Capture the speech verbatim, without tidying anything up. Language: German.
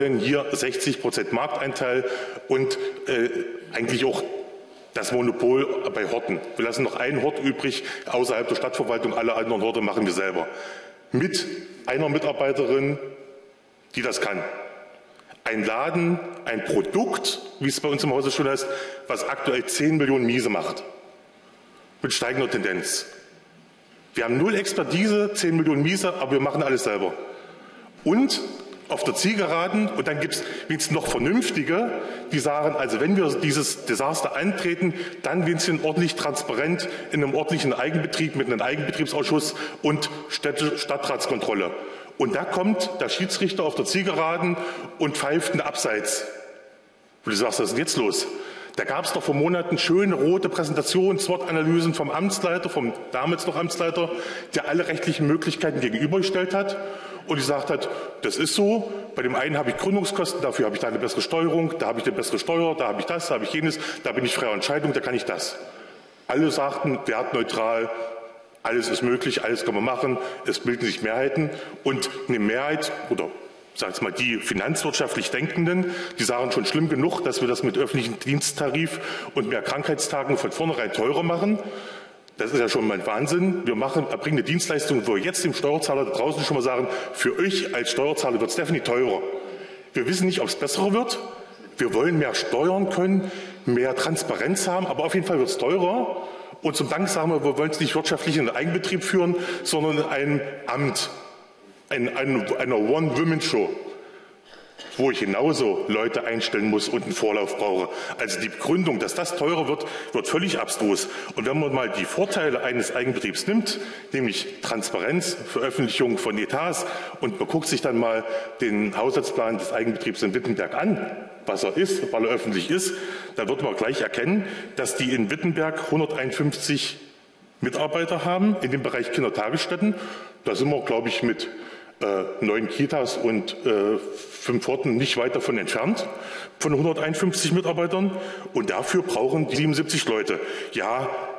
hier sechzig Prozent Markteinteil und äh, eigentlich auch das Monopol bei Horten. Wir lassen noch einen Hort übrig außerhalb der Stadtverwaltung. Alle anderen Horte machen wir selber. Mit einer Mitarbeiterin, die das kann. Ein Laden, ein Produkt, wie es bei uns im Hause schon heißt, was aktuell zehn Millionen Miese macht. Mit steigender Tendenz. Wir haben null Expertise, zehn Millionen Miese, aber wir machen alles selber. Und auf der Zielgeraden, und dann gibt es wenigstens noch Vernünftige, die sagen, also wenn wir dieses Desaster antreten, dann wenigstens ordentlich transparent in einem ordentlichen Eigenbetrieb mit einem Eigenbetriebsausschuss und Städte, Stadtratskontrolle. Und da kommt der Schiedsrichter auf der Zielgeraden und pfeift einen Abseits. Und du sagst, was ist denn jetzt los? Da gab es doch vor Monaten schöne rote Präsentationen, SWOT-Analysen vom Amtsleiter, vom damals noch Amtsleiter, der alle rechtlichen Möglichkeiten gegenübergestellt hat und gesagt hat, das ist so, bei dem einen habe ich Gründungskosten, dafür habe ich da eine bessere Steuerung, da habe ich eine bessere Steuer, da habe ich das, da habe ich jenes, da bin ich freie Entscheidung, da kann ich das. Alle sagten, wertneutral, alles ist möglich, alles kann man machen, es bilden sich Mehrheiten und eine Mehrheit oder sag ich mal, die finanzwirtschaftlich Denkenden, die sagen schon schlimm genug, dass wir das mit öffentlichem Diensttarif und mehr Krankheitstagen von vornherein teurer machen. Das ist ja schon mal ein Wahnsinn. Wir machen, erbringen eine Dienstleistung, wo wir jetzt dem Steuerzahler da draußen schon mal sagen, für euch als Steuerzahler wird es definitiv teurer. Wir wissen nicht, ob es besser wird. Wir wollen mehr steuern können, mehr Transparenz haben, aber auf jeden Fall wird es teurer. Und zum Dank sagen wir, wir wollen es nicht wirtschaftlich in einen Eigenbetrieb führen, sondern in einem Amt. Ein, ein, einer One-Women-Show, wo ich genauso Leute einstellen muss und einen Vorlauf brauche. Also die Begründung, dass das teurer wird, wird völlig abstrus. Und wenn man mal die Vorteile eines Eigenbetriebs nimmt, nämlich Transparenz, Veröffentlichung von Etats, und man guckt sich dann mal den Haushaltsplan des Eigenbetriebs in Wittenberg an, was er ist, weil er öffentlich ist, dann wird man gleich erkennen, dass die in Wittenberg hunderteinundfünfzig Mitarbeiter haben in dem Bereich Kindertagesstätten. Da sind wir, glaube ich, mit Äh, neun Kitas und äh, fünf Horten nicht weit davon entfernt, von hunderteinundfünfzig Mitarbeitern. Und dafür brauchen die siebenundsiebzig Leute. Ja,